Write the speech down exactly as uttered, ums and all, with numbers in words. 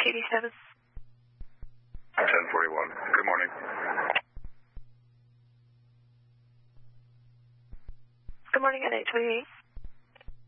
eighty-seven. ten forty-one. Good morning. Good morning, N H V.